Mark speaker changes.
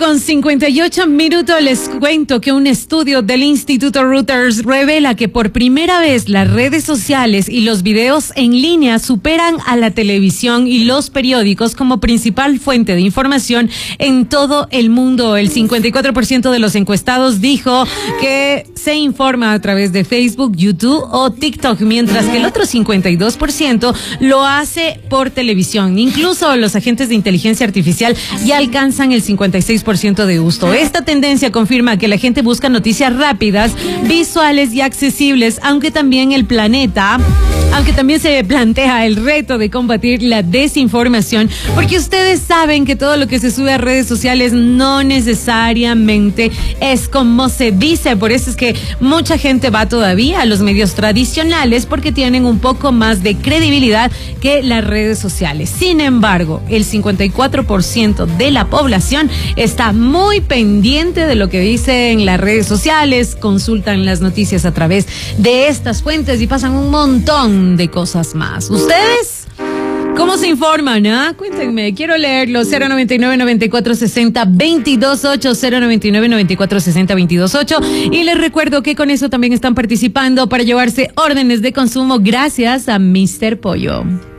Speaker 1: 8:58 les cuento que un estudio del Instituto Reuters revela que por primera vez las redes sociales y los videos en línea superan a la televisión y los periódicos como principal fuente de información en todo el mundo. El 54% de los encuestados dijo que se informa a través de Facebook, YouTube o TikTok, mientras que el otro 52% lo hace por televisión. Incluso los agentes de inteligencia artificial ya alcanzan el 56% de gusto. Esta tendencia confirma que la gente busca noticias rápidas, visuales y accesibles, aunque también se plantea el reto de combatir la desinformación, porque ustedes saben que todo lo que se sube a redes sociales no necesariamente es como se dice. Por eso es que mucha gente va todavía a los medios tradicionales, porque tienen un poco más de credibilidad que las redes sociales. Sin embargo, el 54% de la población está muy pendiente de lo que dicen las redes sociales, consultan las noticias a través de estas fuentes y pasan un montón de cosas más. ¿Ustedes cómo se informan? Cuéntenme, quiero leerlo. 099-9460-228, 099-9460-228. Y les recuerdo que con eso también están participando para llevarse órdenes de consumo gracias a Mr. Pollo.